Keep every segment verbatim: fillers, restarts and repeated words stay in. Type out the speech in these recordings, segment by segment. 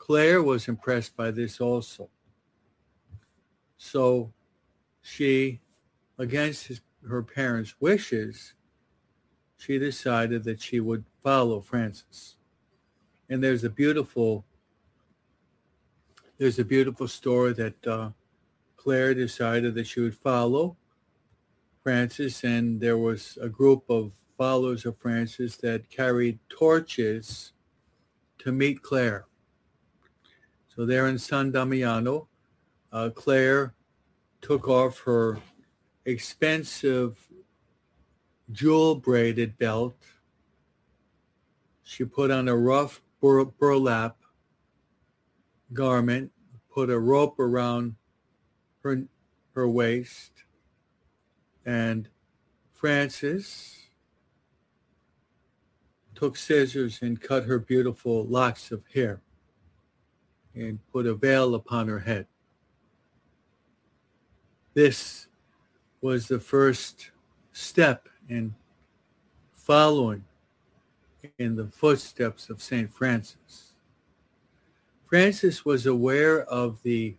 Clare was impressed by this also. So she, against his, her parents' wishes, she decided that she would follow Francis. And there's a beautiful, there's a beautiful story that uh, Clare decided that she would follow Francis, and there was a group of followers of Francis that carried torches to meet Clare. So there in San Damiano, uh, Clare took off her expensive jewel-braided belt. She put on a rough bur- burlap garment, put a rope around her, her waist, and Francis took scissors and cut her beautiful locks of hair and put a veil upon her head. This was the first step in following in the footsteps of Saint Francis. Francis was aware of the,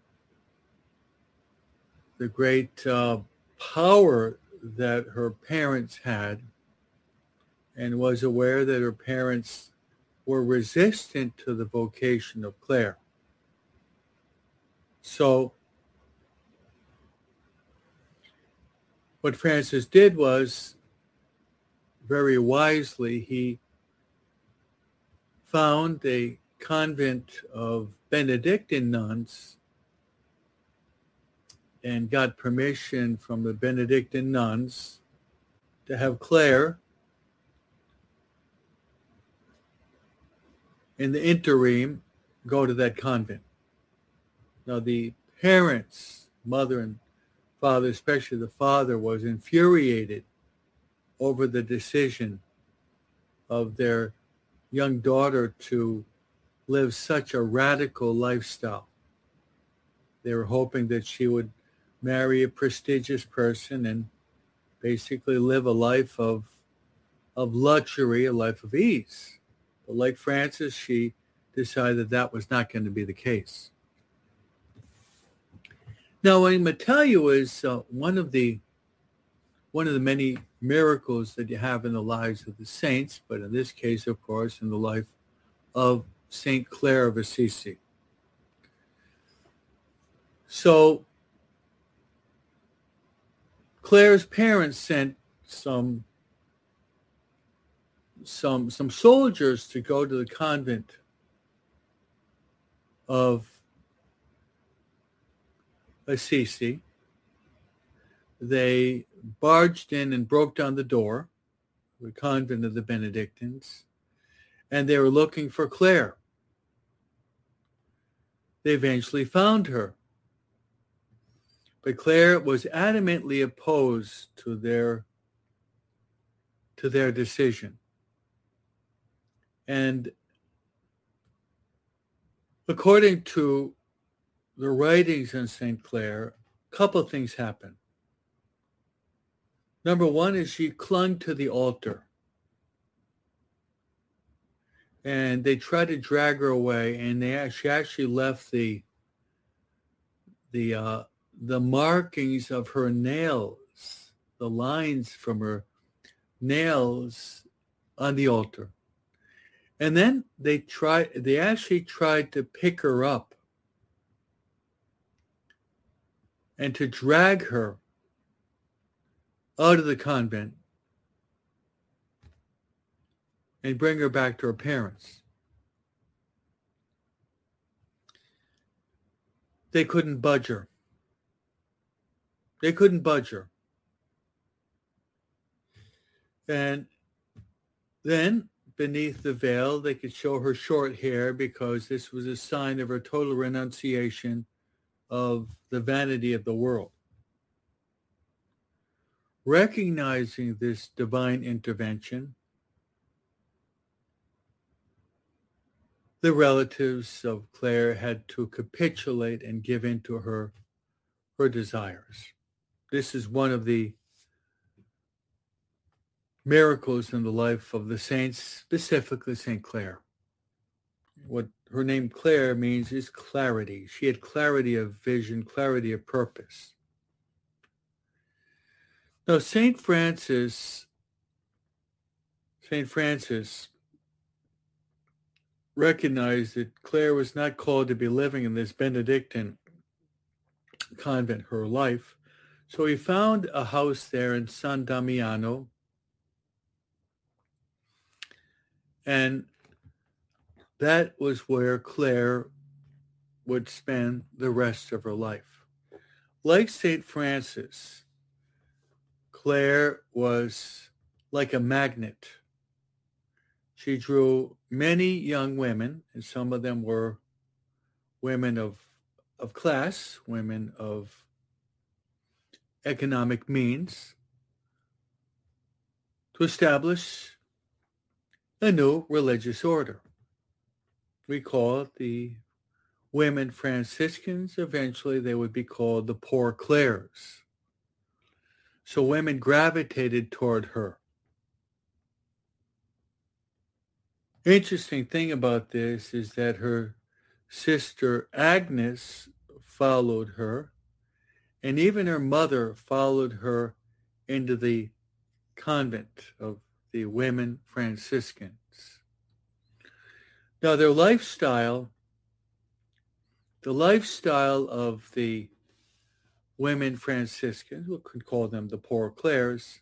the great uh, power that her parents had, and was aware that her parents were resistant to the vocation of Clare. So what Francis did was, very wisely, he found a convent of Benedictine nuns and got permission from the Benedictine nuns to have Clare, in the interim, go to that convent. Now the parents, mother and father, especially the father, was infuriated over the decision of their young daughter to live such a radical lifestyle. They were hoping that she would marry a prestigious person and basically live a life of, of luxury, a life of ease. But like Francis, she decided that was not going to be the case. Now, Immortalia is uh, one of the one of the many miracles that you have in the lives of the saints, but in this case, of course, in the life of Saint Clare of Assisi. So Clare's parents sent some some some soldiers to go to the convent of Assisi. They barged in and broke down the door, the convent of the Benedictines, and they were looking for Clare. They eventually found her. But Clare was adamantly opposed to their to their decision. And according to the writings on Saint Clare, a couple of things happened. Number one is she clung to the altar. And they tried to drag her away, and they she actually left the the uh, the markings of her nails, the lines from her nails on the altar. And then they tried, they actually tried to pick her up and to drag her out of the convent and bring her back to her parents. They couldn't budge her. They couldn't budge her. And then beneath the veil, they could show her short hair because this was a sign of her total renunciation of the vanity of the world. Recognizing this divine intervention, the relatives of Clare had to capitulate and give in to her, her desires. This is one of the miracles in the life of the saints, specifically Saint Clare. what her name Claire means is clarity. She had clarity of vision, clarity of purpose. Now, Saint Francis, Saint Francis recognized that Claire was not called to be living in this Benedictine convent her life. So he found a house there in San Damiano, and that was where Claire would spend the rest of her life. Like Saint Francis, Claire was like a magnet. She drew many young women, and some of them were women of, of class, women of economic means, to establish a new religious order. We call it the women Franciscans. Eventually, they would be called the Poor Clares. So women gravitated toward her. Interesting thing about this is that her sister Agnes followed her, and even her mother followed her into the convent of the women Franciscans. Now, their lifestyle, the lifestyle of the women Franciscans, we could call them the Poor Clares,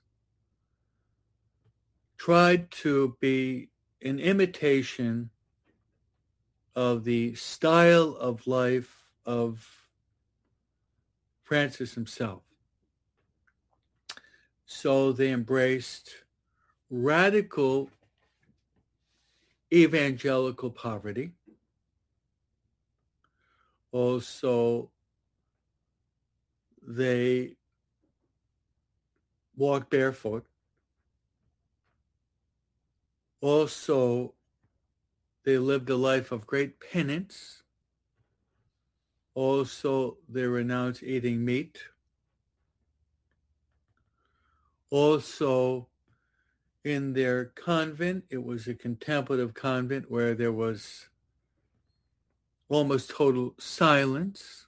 tried to be an imitation of the style of life of Francis himself. So they embraced radical evangelical poverty. Also, they walked barefoot. Also, they lived a life of great penance. Also, they renounced eating meat. Also, in their convent, it was a contemplative convent where there was almost total silence.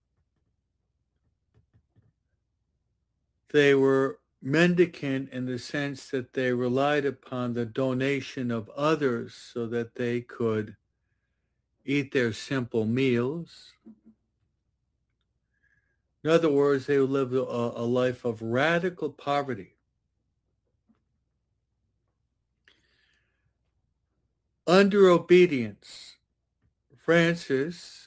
They were mendicant in the sense that they relied upon the donation of others so that they could eat their simple meals. In other words, they lived a, a life of radical poverty. Under obedience, Francis,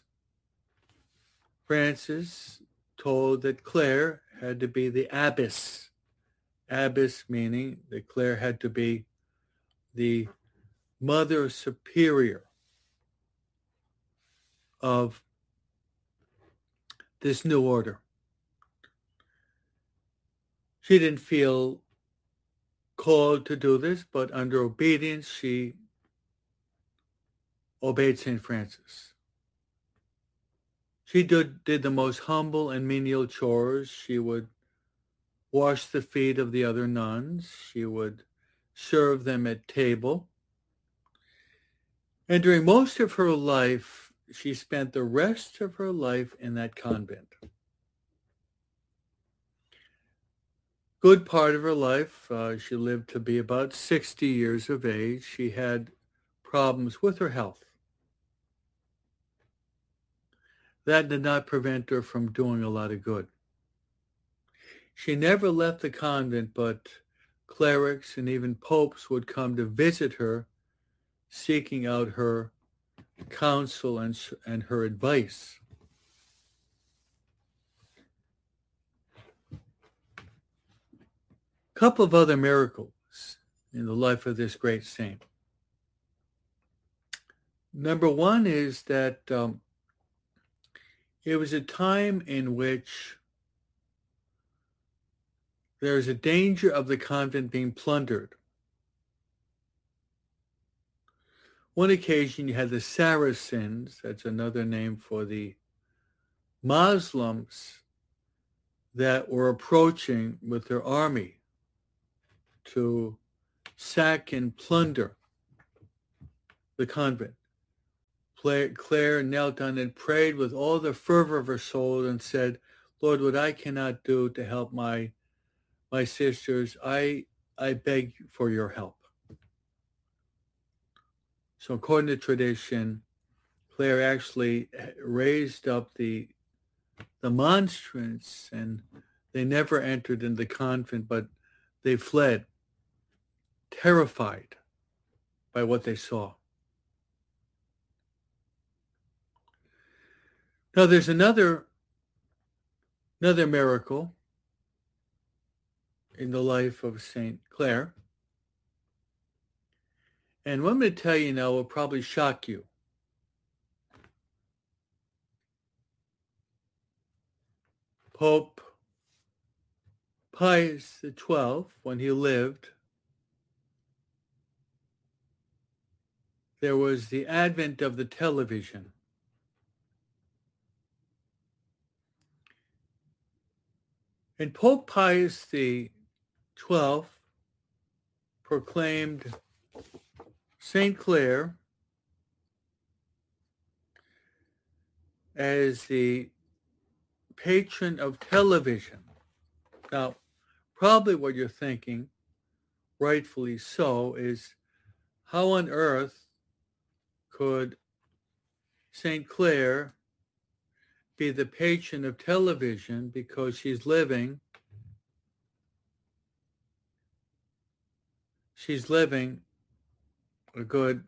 Francis told that Claire had to be the abbess. Abbess meaning that Claire had to be the mother superior of this new order. She didn't feel called to do this, but under obedience, she obeyed Saint Francis. She did, did the most humble and menial chores. She would wash the feet of the other nuns. She would serve them at table. And during most of her life, she spent the rest of her life in that convent. Good part of her life, uh, she lived to be about sixty years of age. She had problems with her health. That did not prevent her from doing a lot of good. She never left the convent, but clerics and even popes would come to visit her, seeking out her counsel and, and her advice. A couple of other miracles in the life of this great saint. Number one is that um, it was a time in which there is a danger of the convent being plundered. One occasion you had the Saracens, that's another name for the Muslims, that were approaching with their army to sack and plunder the convent. Clare knelt down and prayed with all the fervor of her soul and said, Lord, what I cannot do to help my my sisters, I I beg for your help. So according to tradition, Clare actually raised up the the monstrance, and they never entered in the convent, but they fled, terrified by what they saw. Now there's another another miracle in the life of Saint Clare. And what I'm going to tell you now will probably shock you. Pope Pius the twelfth, when he lived, there was the advent of the television. And Pope Pius the twelfth proclaimed Saint Clare as the patron of television. Now, probably what you're thinking, rightfully so, is how on earth could Saint Clare be the patron of television because she's living she's living a good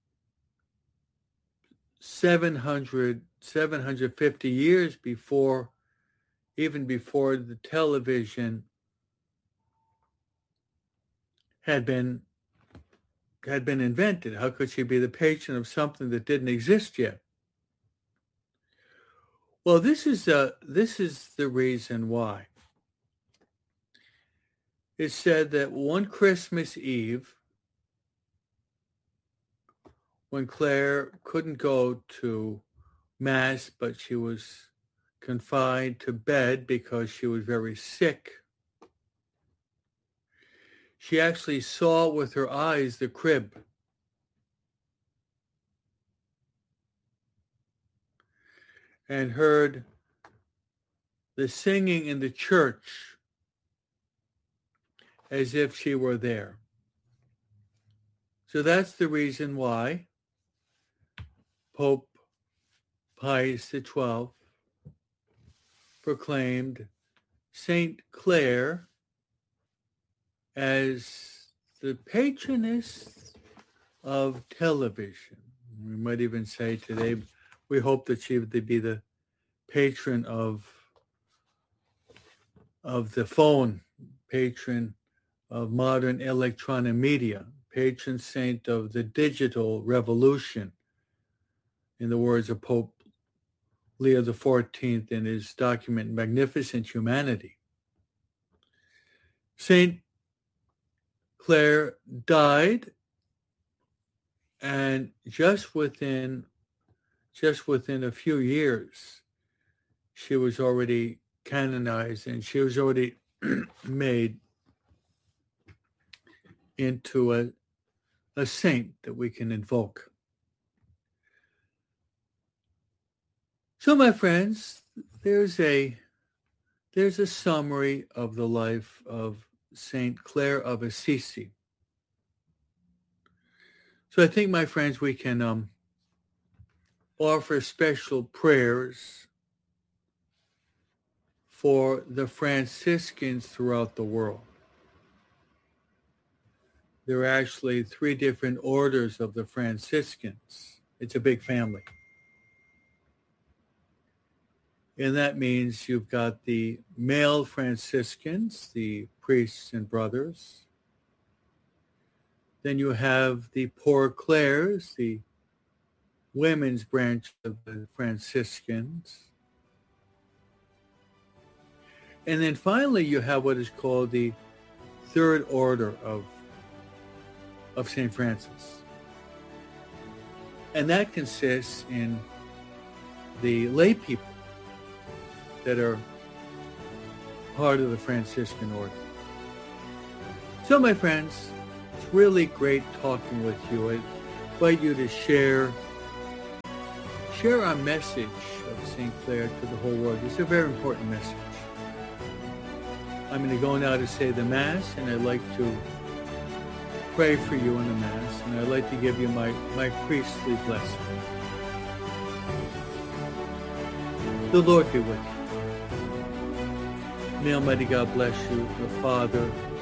seven hundred, seven hundred fifty years before, even before the television had been had been invented. How could she be the patron of something that didn't exist yet? Well, this is uh, this is the reason why. It's said that one Christmas Eve, when Clare couldn't go to Mass, but she was confined to bed because she was very sick, she actually saw with her eyes the crib. And heard the singing in the church as if she were there. So that's the reason why Pope Pius the twelfth proclaimed Saint Clare as the patroness of television. We might even say today, we hope that she would be the patron of, of the phone, patron of modern electronic media, patron saint of the digital revolution, in the words of Pope Leo the fourteenth in his document, Magnificent Humanity. Saint Clare died, and just within just within a few years, she was already canonized, and she was already made into a, a saint that we can invoke. So, my friends, there's a there's a summary of the life of Saint Clare of Assisi. So I think, my friends, we can um, offer special prayers for the Franciscans throughout the world. There are actually three different orders of the Franciscans. It's a big family. And that means you've got the male Franciscans, the priests and brothers. Then you have the Poor Clares, the women's branch of the Franciscans. And then finally you have what is called the Third Order of, of Saint Francis. And that consists in the lay people that are part of the Franciscan order. So, my friends, it's really great talking with you. I invite you to share share our message of Saint Clare to the whole world. It's a very important message. I'm going to go now to say the Mass, and I'd like to pray for you in the Mass, and I'd like to give you my, my priestly blessing. The Lord be with you. May Almighty God bless you, the Father,